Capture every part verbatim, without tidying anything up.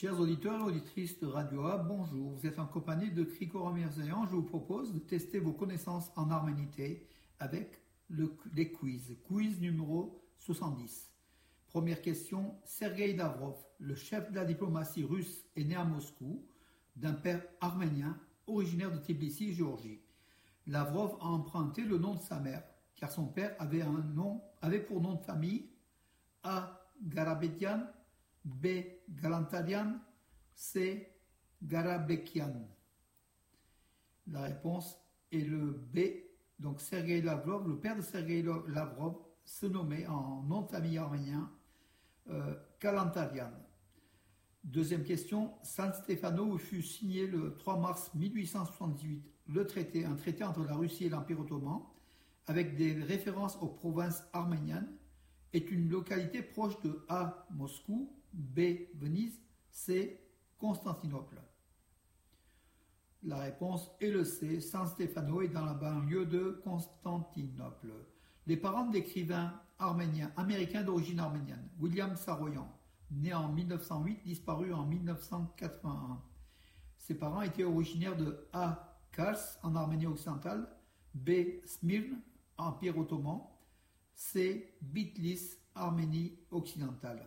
Chers auditeurs et auditrices de Radio A, bonjour. Vous êtes en compagnie de Kriko Ramirzayan. Je vous propose de tester vos connaissances en arménité avec le, les quiz. Quiz numéro soixante-dix. Première question. Sergueï Lavrov, le chef de la diplomatie russe, est né à Moscou d'un père arménien originaire de Tbilissi, Géorgie. Lavrov a emprunté le nom de sa mère, car son père avait, un nom, avait pour nom de famille A. Garabedian, B. Galantarian, C. Garabekian. La réponse est le B. Donc Sergueï Lavrov, le père de Sergueï Lavrov, se nommait en nom de famille arménien euh, Galantarian. Deuxième question. San Stefano fut signé le trois mars mille huit cent soixante-dix-huit le traité, un traité entre la Russie et l'Empire ottoman, avec des références aux provinces arméniennes, est une localité proche de A. Moscou, B. Venise, C. Constantinople. La réponse est le C. San Stefano est dans la banlieue de Constantinople. Les parents de l'écrivain arménien, américain d'origine arménienne, William Saroyan, né en mille neuf cent huit, disparu en mille neuf cent quatre-vingt-un. Ses parents étaient originaires de A. Kars, en Arménie occidentale, B. Smyrne, Empire ottoman, C. Bitlis, Arménie occidentale.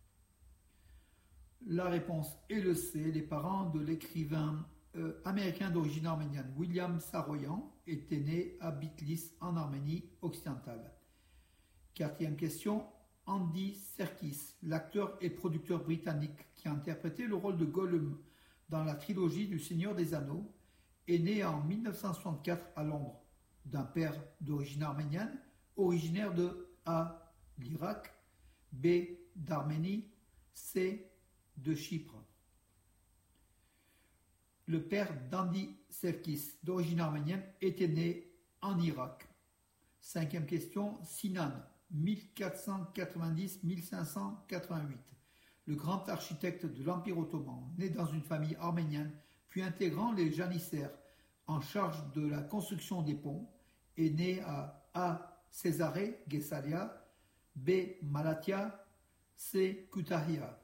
La réponse est le C. Les parents de l'écrivain euh, américain d'origine arménienne William Saroyan étaient nés à Bitlis en Arménie occidentale. Quatrième question. Andy Serkis, l'acteur et producteur britannique qui a interprété le rôle de Gollum dans la trilogie du Seigneur des Anneaux, est né en mille neuf cent soixante-quatre à Londres, d'un père d'origine arménienne, originaire de A. l'Irak, B. d'Arménie, C. de Chypre. Le père d'Andy Serkis, d'origine arménienne, était né en Irak. Cinquième question. Sinan, mille quatre cent quatre-vingt-dix à mille cinq cent quatre-vingt-huit. Le grand architecte de l'Empire ottoman, né dans une famille arménienne, puis intégrant les janissaires en charge de la construction des ponts, est né à A. Césarée, Guessalia, B. Malatya, C. Kütahya.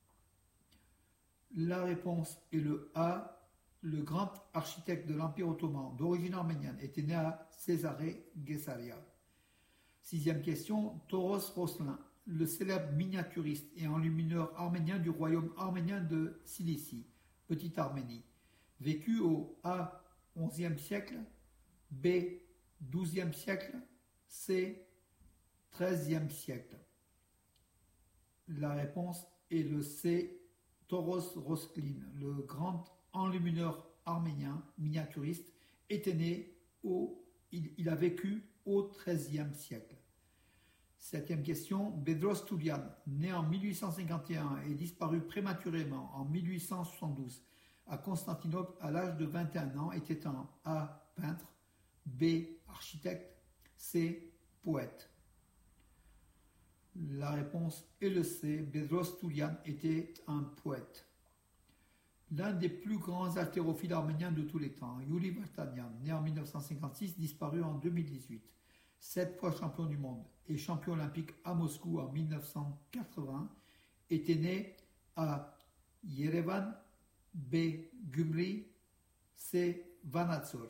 La réponse est le A. Le grand architecte de l'Empire ottoman d'origine arménienne était né à Césarée, Guessalia. Sixième question. Toros Roslin, le célèbre miniaturiste et enlumineur arménien du royaume arménien de Cilicie, Petite Arménie, vécu au A. onzième siècle, B. douzième siècle, C. treizième siècle. La réponse est le C. Toros Roslin, le grand enlumineur arménien miniaturiste, était né au, il, il a vécu au treizième siècle. Septième question. Bedros Toulian, né en mille huit cent cinquante et un et disparu prématurément en mille huit cent soixante-douze à Constantinople à l'âge de vingt et un ans, était un A. peintre, B. architecte, C. poète. La réponse est le C. Bedros Toulian était un poète. L'un des plus grands haltérophiles arméniens de tous les temps, Yuri Vartanian, né en mille neuf cent cinquante-six, disparu en deux mille dix-huit, sept fois champion du monde et champion olympique à Moscou en mille neuf cent quatre-vingts, était né à Yerevan, B. Gümri, C. Vanatsor.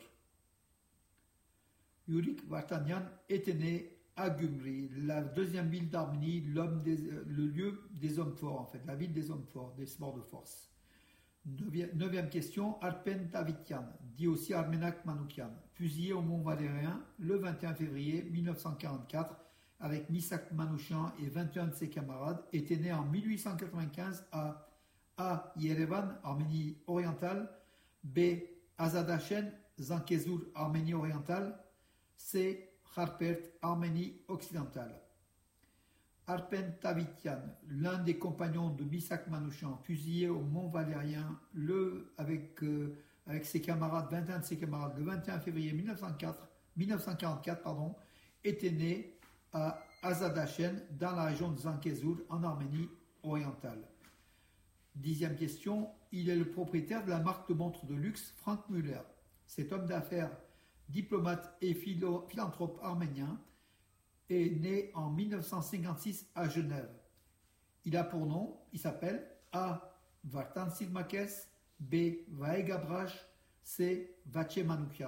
Yuri Vartanian était né à Gümri, la deuxième ville d'Arménie, l'homme des, le lieu des hommes forts, en fait, la ville des hommes forts, des sports de force. Neuvième question. Arpen Tavitian, dit aussi Armenak Manoukian, fusillé au Mont Valérien le vingt et un février mille neuf cent quarante-quatre avec Misak Manouchian et vingt et un de ses camarades, était né en mille huit cent quatre-vingt-quinze à A. Yerevan, Arménie orientale, B. Azadachen, Zankezur, Arménie orientale, C. Kharpert, Arménie occidentale. Arpen Tavitian, l'un des compagnons de Misak Manouchian, fusillé au Mont Valérien le, avec, euh, avec ses camarades, vingt et un de ses camarades, le vingt et un février mille neuf cent quatre, mille neuf cent quarante-quatre, pardon, était né à Azadachen, dans la région de Zankezur, en Arménie orientale. Dixième question. Il est le propriétaire de la marque de montres de luxe Frank Muller. Cet homme d'affaires, diplomate et philo- philanthrope arménien, est né en mille neuf cent cinquante-six à Genève. Il a pour nom, il s'appelle A. Vartan Silmakes, B. Vaegabrash, C. Vache Manoukian.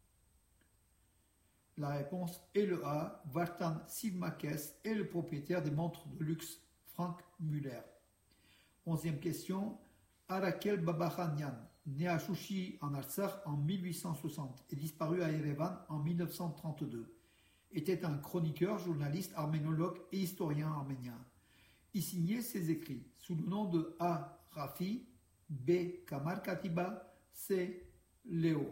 La réponse est le A. Vartan Silmakes est le propriétaire des montres de luxe Frank Muller. Onzième question. Arakel Babakhanian, né à Chouchi en Artsakh en mille huit cent soixante et disparu à Erevan en mille neuf cent trente-deux, était un chroniqueur, journaliste, arménologue et historien arménien. Il signait ses écrits sous le nom de A. Rafi, B. Kamar Katiba, C. Léo.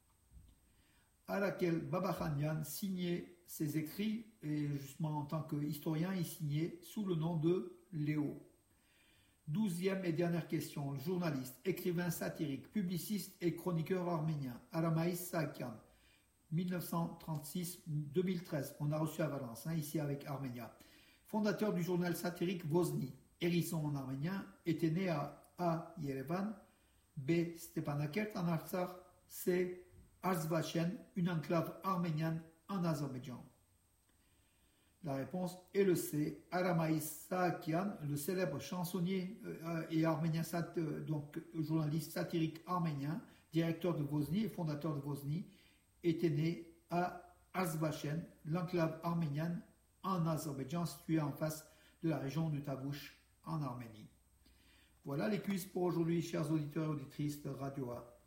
Arakel Babakhanian signait ses écrits et justement en tant qu'historien, il signait sous le nom de Léo. Douzième et dernière question. Le journaliste, écrivain satirique, publiciste et chroniqueur arménien, Aramaïs Saakian, mille neuf cent trente-six à deux mille treize. On a reçu à Valence, hein, ici avec Arménia. Fondateur du journal satirique Vozni, hérisson en arménien, était né à A. Yerevan, B. Stepanakert en Artsakh, C. Arzbachen, une enclave arménienne en Azerbaïdjan. La réponse est le C. Aramaïs Saakian, le célèbre chansonnier euh, et arménien, sat, euh, donc journaliste satirique arménien, directeur de Vozni et fondateur de Vozni, était né à Arzbachen, l'enclave arménienne en Azerbaïdjan, située en face de la région de Tavush en Arménie. Voilà les quiz pour aujourd'hui, chers auditeurs et auditrices de Radio A.